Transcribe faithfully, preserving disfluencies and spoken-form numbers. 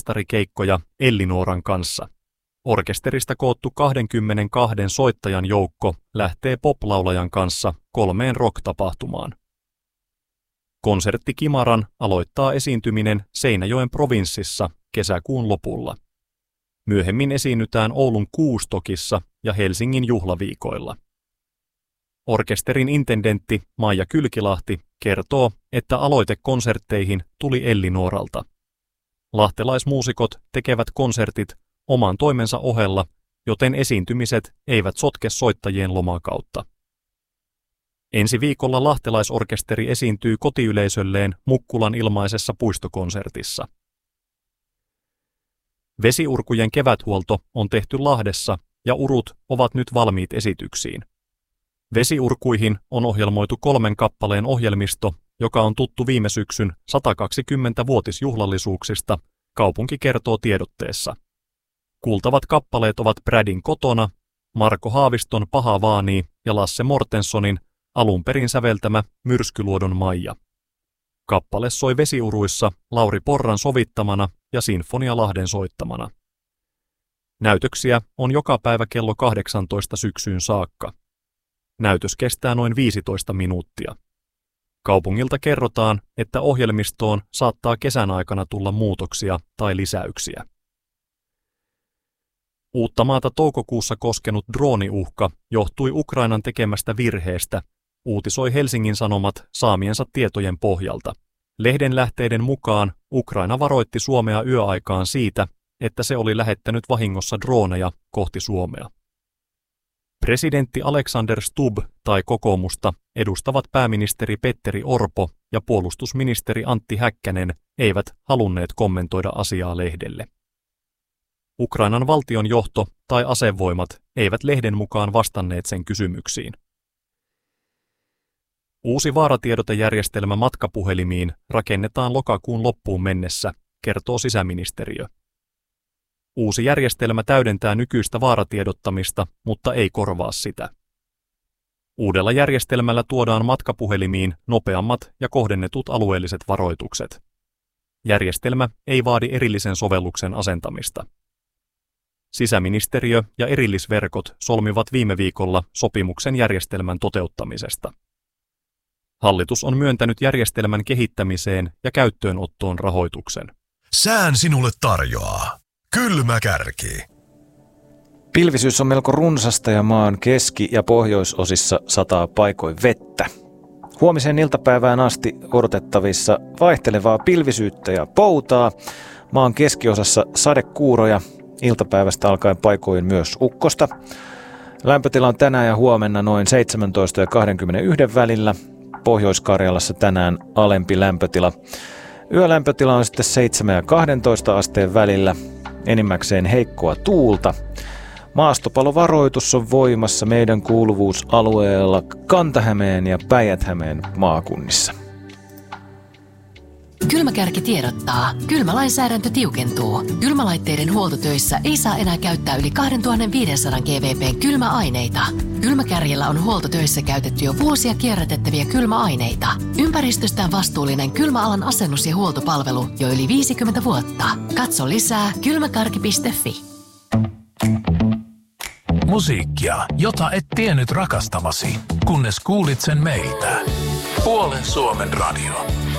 keikkoja Ellinooran kanssa. Orkesterista koottu kaksikymmentäkaksi soittajan joukko lähtee poplaulajan kanssa kolmeen rock-tapahtumaan. Konsertti Kimaran aloittaa esiintyminen Seinäjoen provinssissa kesäkuun lopulla. Myöhemmin esiinnytään Oulun Kuustokissa ja Helsingin juhlaviikoilla. Orkesterin intendentti Maija Kylkilahti kertoo, että aloite konsertteihin tuli Ellinooralta. Lahtelaismuusikot tekevät konsertit oman toimensa ohella, joten esiintymiset eivät sotke soittajien lomakautta. Ensi viikolla lahtelaisorkesteri esiintyy kotiyleisölleen Mukkulan ilmaisessa puistokonsertissa. Vesiurkujen keväthuolto on tehty Lahdessa ja urut ovat nyt valmiit esityksiin. Vesiurkuihin on ohjelmoitu kolmen kappaleen ohjelmisto, joka on tuttu viime syksyn satakaksikymmentävuotisjuhlallisuuksista, kaupunki kertoo tiedotteessa. Kuultavat kappaleet ovat Bradin Kotona, Marko Haaviston Paha vaanii ja Lasse Mortenssonin alun perin säveltämä Myrskyluodon Maija. Kappale soi vesiuruissa Lauri Porran sovittamana ja Sinfonia Lahden soittamana. Näytöksiä on joka päivä kello kahdeksantoista syksyyn saakka. Näytös kestää noin viisitoista minuuttia. Kaupungilta kerrotaan, että ohjelmistoon saattaa kesän aikana tulla muutoksia tai lisäyksiä. Uuttamaata toukokuussa koskenut drooniuhka johtui Ukrainan tekemästä virheestä, uutisoi Helsingin Sanomat saamiensa tietojen pohjalta. Lehden lähteiden mukaan Ukraina varoitti Suomea yöaikaan siitä, että se oli lähettänyt vahingossa drooneja kohti Suomea. Presidentti Alexander Stubb tai kokoomusta edustavat pääministeri Petteri Orpo ja puolustusministeri Antti Häkkänen eivät halunneet kommentoida asiaa lehdelle. Ukrainan valtion johto tai asevoimat eivät lehden mukaan vastanneet sen kysymyksiin. Uusi vaaratiedotejärjestelmä matkapuhelimiin rakennetaan lokakuun loppuun mennessä, kertoo sisäministeriö. Uusi järjestelmä täydentää nykyistä vaaratiedottamista, mutta ei korvaa sitä. Uudella järjestelmällä tuodaan matkapuhelimiin nopeammat ja kohdennetut alueelliset varoitukset. Järjestelmä ei vaadi erillisen sovelluksen asentamista. Sisäministeriö ja erillisverkot solmivat viime viikolla sopimuksen järjestelmän toteuttamisesta. Hallitus on myöntänyt järjestelmän kehittämiseen ja käyttöönottoon rahoituksen. Sään sinulle tarjoaa Kylmä Kärki. Pilvisyys on melko runsasta ja maan keski- ja pohjoisosissa sataa paikoin vettä. Huomiseen iltapäivään asti odotettavissa vaihtelevaa pilvisyyttä ja poutaa. Maan keskiosassa sadekuuroja, iltapäivästä alkaen paikoin myös ukkosta. Lämpötila on tänään ja huomenna noin seitsemäntoista ja kaksikymmentäyksi välillä. Pohjois-Karjalassa tänään alempi lämpötila. Yölämpötila on sitten seitsemän ja kaksitoista asteen välillä. Enimmäkseen heikkoa tuulta. Maastopalovaroitus on voimassa meidän kuuluvuusalueella Kanta-Hämeen ja Päijät-Hämeen maakunnissa. Kylmäkärki tiedottaa. Kylmälainsäädäntö tiukentuu. Kylmälaitteiden huoltotöissä ei saa enää käyttää yli kaksituhattaviisisataa gvp:n kylmäaineita. Kylmäkärjellä on huoltotöissä käytetty jo vuosia kierrätettäviä kylmäaineita. Ympäristöstään vastuullinen kylmäalan asennus- ja huoltopalvelu jo yli viisikymmentä vuotta. Katso lisää kylmäkarki piste fi. Musiikkia, jota et tiennyt rakastavasi, kunnes kuulit sen meiltä. Puolen Suomen radio.